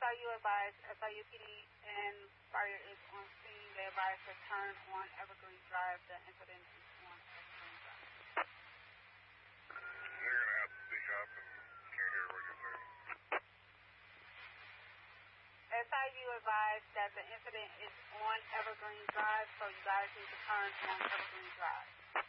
SRU advised, SRUPD and fire is on scene. They advised to turn on Evergreen Drive. The incident is on Evergreen Drive. You're going to have to speak up and can't hear what you're saying. SRU advised that the incident is on Evergreen Drive, so you guys need to turn on Evergreen Drive.